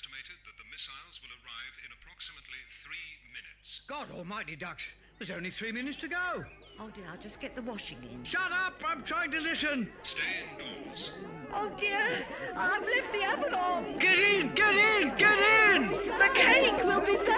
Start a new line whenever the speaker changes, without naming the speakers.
estimated that the missiles will arrive in approximately 3 minutes.
God almighty, Dux. There's only 3 minutes to go.
Oh, dear, I'll just get the washing in.
Shut up! I'm trying to listen.
Stay indoors.
Oh, dear, I've left the oven on.
Get in! Get in! Get in!
The cake will be